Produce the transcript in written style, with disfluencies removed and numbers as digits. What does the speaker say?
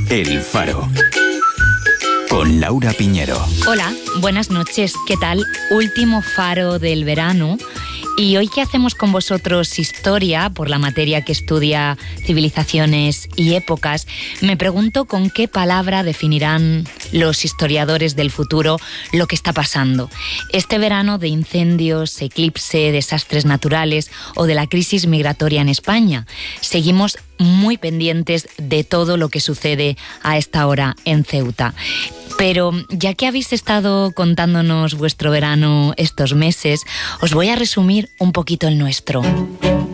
El Faro. Con Laura Piñero. Hola, buenas noches. ¿Qué tal? Último Faro del verano. Y hoy que hacemos con vosotros historia, por la materia que estudia civilizaciones y épocas, me pregunto con qué palabra definirán los historiadores del futuro lo que está pasando. Este verano de incendios, eclipse, desastres naturales o de la crisis migratoria en España. Seguimos muy pendientes de todo lo que sucede a esta hora en Ceuta. Pero ya que habéis estado contándonos vuestro verano estos meses, os voy a resumir un poquito el nuestro.